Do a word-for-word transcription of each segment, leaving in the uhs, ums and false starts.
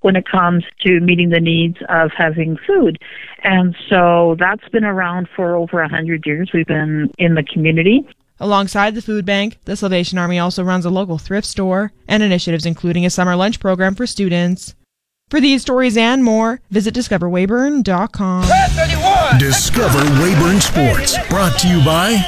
when it comes to meeting the needs of having food. And so that's been around for over one hundred years. We've been in the community. Alongside the food bank, the Salvation Army also runs a local thrift store and initiatives including a summer lunch program for students. For these stories and more, visit discover weyburn dot com. Discover Weyburn Sports, brought to you by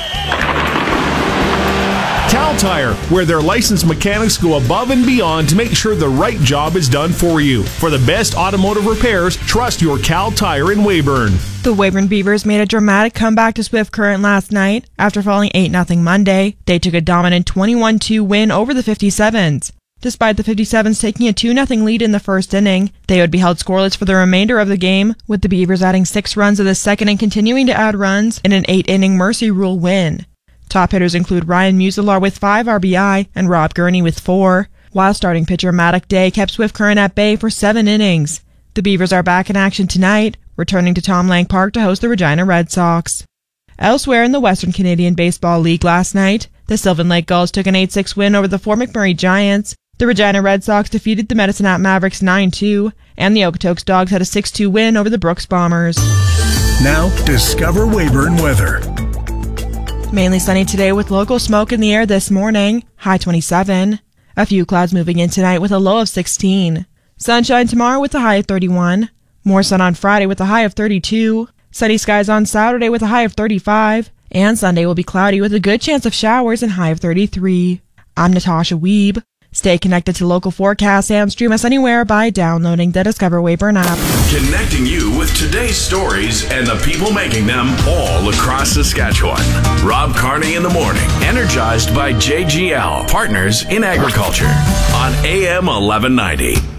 Cal Tire, where their licensed mechanics go above and beyond to make sure the right job is done for you. For the best automotive repairs, trust your Cal Tire in Weyburn. The Weyburn Beavers made a dramatic comeback to Swift Current last night. After falling eight nothing Monday, they took a dominant twenty-one two win over the fifty-sevens. Despite the fifty-sevens taking a two nothing lead in the first inning, they would be held scoreless for the remainder of the game, with the Beavers adding six runs in the second and continuing to add runs in an eight-inning Mercy Rule win. Top hitters include Ryan Musilar with five R B I and Rob Gurney with four, while starting pitcher Maddock Day kept Swift Current at bay for seven innings. The Beavers are back in action tonight, returning to Tom Lang Park to host the Regina Red Sox. Elsewhere in the Western Canadian Baseball League last night, the Sylvan Lake Gulls took an eight six win over the Fort McMurray Giants. The Regina Red Sox defeated the Medicine Hat Mavericks nine two, and the Okotoks Dogs had a six two win over the Brooks Bombers. Now, Discover Weyburn weather. Mainly sunny today with local smoke in the air this morning, high twenty-seven. A few clouds moving in tonight with a low of sixteen. Sunshine tomorrow with a high of thirty-one. More sun on Friday with a high of thirty-two. Sunny skies on Saturday with a high of thirty-five. And Sunday will be cloudy with a good chance of showers and high of thirty-three. I'm Natasha Weeb. Stay connected to local forecasts and stream us anywhere by downloading the Discover Weyburn app. Connecting you with today's stories and the people making them all across Saskatchewan. Rob Carney in the morning, energized by J G L, Partners in Agriculture, on A M eleven ninety.